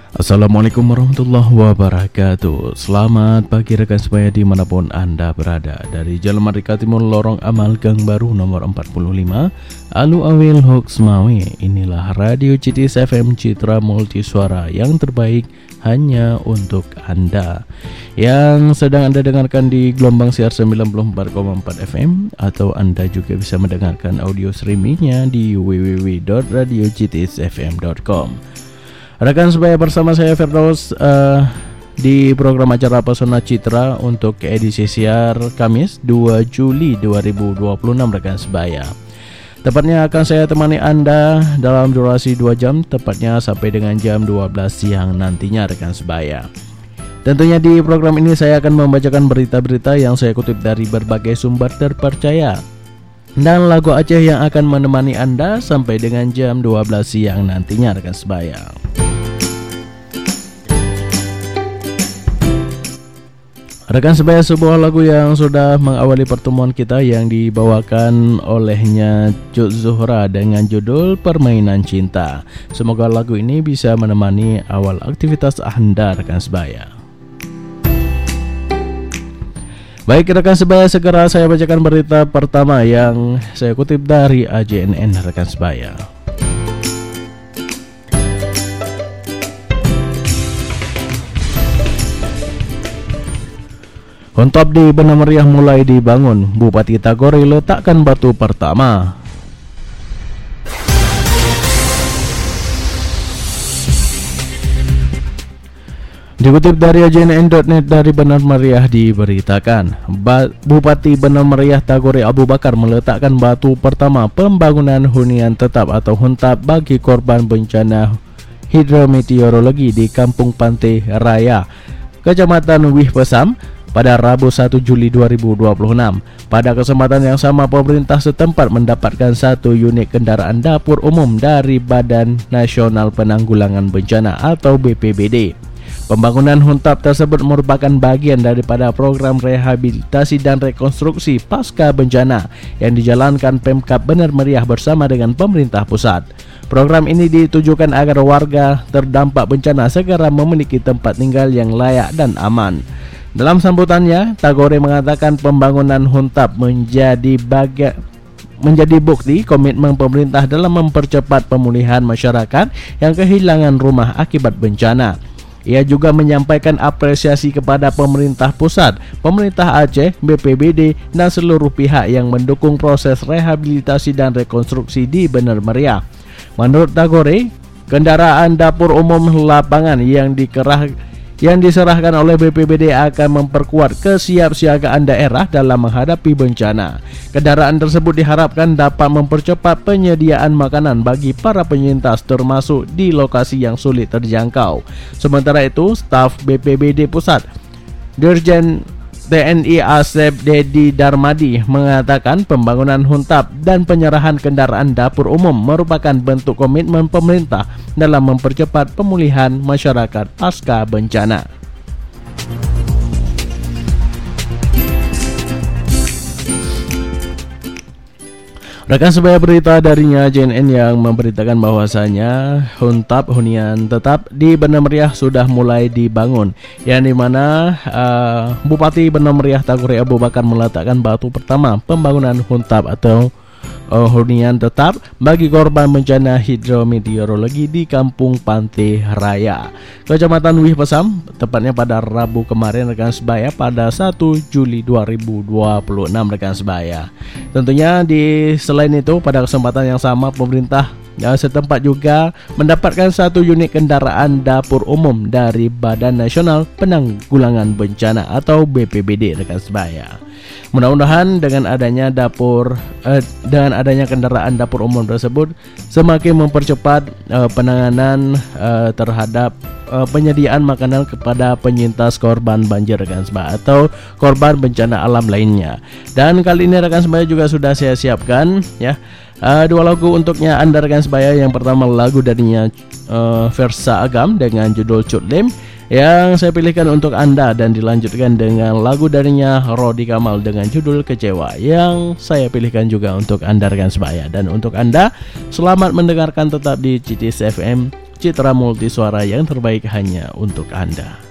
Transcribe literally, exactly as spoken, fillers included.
Assalamualaikum warahmatullahi wabarakatuh. Selamat pagi rekan sebaya dimanapun Anda berada. Dari Jalan Merdeka Timur Lorong Amal Gang Baru nomor empat puluh lima Alu Awil Hoks Mawe. Inilah Radio C T S F M Citra Multisuara yang terbaik hanya untuk Anda. Yang sedang Anda dengarkan di gelombang siar sembilan puluh empat koma empat F M, atau Anda juga bisa mendengarkan audio streamingnya di w w w dot radio c t s f m dot com. Rekan sebaya, bersama saya Firdaus uh, di program acara Pesona Citra untuk edisi siar Kamis dua Juli dua ribu dua puluh enam rekan sebaya. Tepatnya akan saya temani Anda dalam durasi dua jam, tepatnya sampai dengan jam dua belas siang nantinya rekan sebaya. Tentunya di program ini saya akan membacakan berita-berita yang saya kutip dari berbagai sumber terpercaya, dan lagu Aceh yang akan menemani Anda sampai dengan jam dua belas siang nantinya rekan sebaya. Rekan sebaya, sebuah lagu yang sudah mengawali pertemuan kita yang dibawakan olehnya Cut Zuhra dengan judul Permainan Cinta. Semoga lagu ini bisa menemani awal aktivitas Anda rekan sebaya. Baik rekan sebaya, segera saya bacakan berita pertama yang saya kutip dari A J N N rekan sebaya. Hontap di Benah Meriah mulai dibangun, Bupati Tagore letakkan batu pertama. Dikutip dari A J N N dot net dari Benah Meriah diberitakan, Bupati Benah Meriah Tagore Abu Bakar meletakkan batu pertama pembangunan hunian tetap atau Hontap bagi korban bencana hidrometeorologi di Kampung Pantai Raya, Kecamatan Wih Pesam, pada Rabu satu Juli dua ribu dua puluh enam. Pada kesempatan yang sama, pemerintah setempat mendapatkan satu unit kendaraan dapur umum dari Badan Nasional Penanggulangan Bencana atau B P B D. Pembangunan Hontap tersebut merupakan bagian daripada program rehabilitasi dan rekonstruksi pasca bencana yang dijalankan Pemkab Benah Meriah bersama dengan pemerintah pusat. Program ini ditujukan agar warga terdampak bencana segera memiliki tempat tinggal yang layak dan aman. Dalam sambutannya, Tagore mengatakan pembangunan Hontap menjadi baga- menjadi bukti komitmen pemerintah dalam mempercepat pemulihan masyarakat yang kehilangan rumah akibat bencana. Ia juga menyampaikan apresiasi kepada pemerintah pusat, pemerintah Aceh, B P B D, dan seluruh pihak yang mendukung proses rehabilitasi dan rekonstruksi di Benah Meriah. Menurut Tagore, kendaraan dapur umum lapangan yang dikerah Yang diserahkan oleh B P B D akan memperkuat kesiapsiagaan daerah dalam menghadapi bencana. Kendaraan tersebut diharapkan dapat mempercepat penyediaan makanan bagi para penyintas termasuk di lokasi yang sulit terjangkau. Sementara itu, staf B P B D Pusat, Dirjen T N I Asep Dedi Darmadi mengatakan pembangunan Hontap dan penyerahan kendaraan dapur umum merupakan bentuk komitmen pemerintah dalam mempercepat pemulihan masyarakat pasca bencana. Rekan sebaya, berita darinya J N N yang memberitakan bahwasanya Hontap hunian tetap di Benah Meriah sudah mulai dibangun, yang dimana uh, Bupati Benah Meriah Tagore Abu Bakar meletakkan batu pertama pembangunan Hontap atau uh, hunian tetap bagi korban bencana hidrometeorologi di Kampung Pantai Raya, Kecamatan Wih Pesam, tepatnya pada Rabu kemarin rekan sebaya, pada satu Juli dua ribu dua puluh enam rekan sebaya. Tentunya di selain itu, pada kesempatan yang sama pemerintah ya, setempat juga mendapatkan satu unit kendaraan dapur umum dari Badan Nasional Penanggulangan Bencana atau B P B D rekan sebaya. Mudah-mudahan dengan adanya dapur eh, dengan adanya kendaraan dapur umum tersebut semakin mempercepat eh, penanganan eh, terhadap eh, penyediaan makanan kepada penyintas korban banjir rekan sebaya atau korban bencana alam lainnya. Dan kali ini rekan sebaya juga sudah saya siapkan ya uh, dua lagu untuknya Anda rekan sebaya. Yang pertama lagu darinya uh, Versa Agam dengan judul Cutlim yang saya pilihkan untuk Anda, dan dilanjutkan dengan lagu darinya Rodi Kamal dengan judul Kecewa yang saya pilihkan juga untuk Anda rekan sebaya. Dan untuk Anda, selamat mendengarkan tetap di C T S F M Citra Multi Suara yang terbaik hanya untuk Anda.